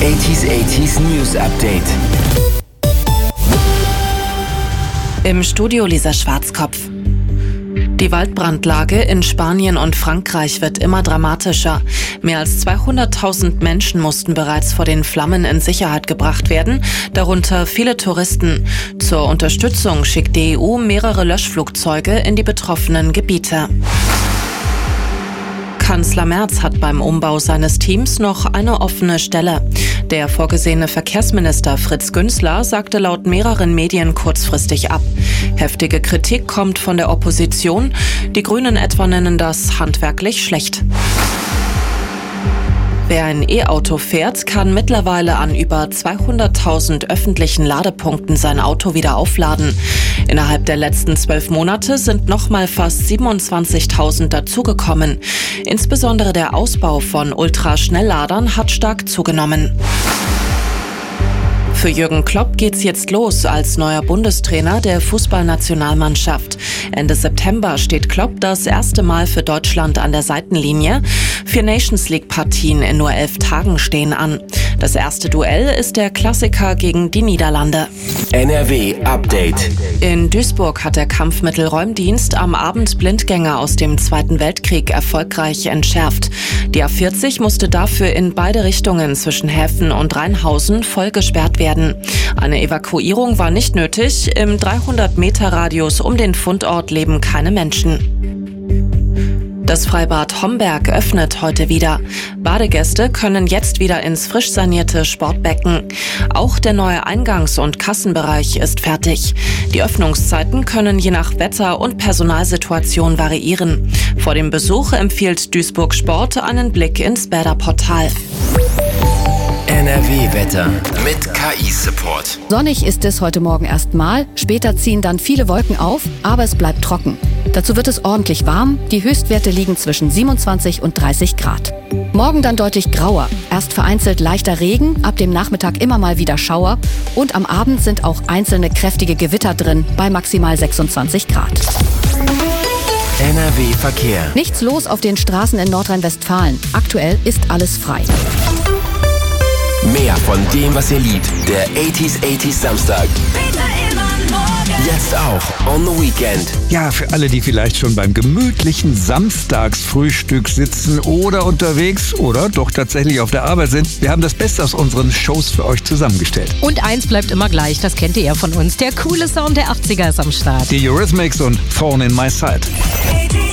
80s News Update. Im Studio Lisa Schwarzkopf. Die Waldbrandlage in Spanien und Frankreich wird immer dramatischer. Mehr als 200.000 Menschen mussten bereits vor den Flammen in Sicherheit gebracht werden, darunter viele Touristen. Zur Unterstützung schickt die EU mehrere Löschflugzeuge in die betroffenen Gebiete. Kanzler Merz hat beim Umbau seines Teams noch eine offene Stelle. Der vorgesehene Verkehrsminister Fritz Günzler sagte laut mehreren Medien kurzfristig ab. Heftige Kritik kommt von der Opposition. Die Grünen etwa nennen das handwerklich schlecht. Wer ein E-Auto fährt, kann mittlerweile an über 200.000 öffentlichen Ladepunkten sein Auto wieder aufladen. Innerhalb der letzten 12 Monate sind nochmal fast 27.000 dazugekommen. Insbesondere der Ausbau von Ultraschnellladern hat stark zugenommen. Für Jürgen Klopp geht's jetzt los als neuer Bundestrainer der Fußballnationalmannschaft. Ende September steht Klopp das erste Mal für Deutschland an der Seitenlinie. 4 Nations-League-Partien in nur 11 Tagen stehen an. Das erste Duell ist der Klassiker gegen die Niederlande. NRW-Update. In Duisburg hat der Kampfmittelräumdienst am Abend Blindgänger aus dem Zweiten Weltkrieg erfolgreich entschärft. Die A40 musste dafür in beide Richtungen zwischen Häfen und Rheinhausen voll gesperrt werden. Eine Evakuierung war nicht nötig. Im 300-Meter-Radius um den Fundort leben keine Menschen. Das Freibad Homberg öffnet heute wieder. Badegäste können jetzt wieder ins frisch sanierte Sportbecken. Auch der neue Eingangs- und Kassenbereich ist fertig. Die Öffnungszeiten können je nach Wetter und Personalsituation variieren. Vor dem Besuch empfiehlt Duisburg Sport einen Blick ins Bäderportal. NRW-Wetter mit KI-Support. Sonnig ist es heute Morgen erstmal, später ziehen dann viele Wolken auf, aber es bleibt trocken. Dazu wird es ordentlich warm, die Höchstwerte liegen zwischen 27 und 30 Grad. Morgen dann deutlich grauer, erst vereinzelt leichter Regen, ab dem Nachmittag immer mal wieder Schauer und am Abend sind auch einzelne kräftige Gewitter drin bei maximal 26 Grad. NRW-Verkehr. Nichts los auf den Straßen in Nordrhein-Westfalen. Aktuell ist alles frei. Mehr von dem, was ihr liebt. Der 80s Samstag. Jetzt auch on the Weekend. Ja, für alle, die vielleicht schon beim gemütlichen Samstagsfrühstück sitzen oder unterwegs oder doch tatsächlich auf der Arbeit sind. Wir haben das Beste aus unseren Shows für euch zusammengestellt. Und eins bleibt immer gleich, das kennt ihr ja von uns. Der coole Sound der 80er ist am Start. Die Eurythmics und Phone in My Sight.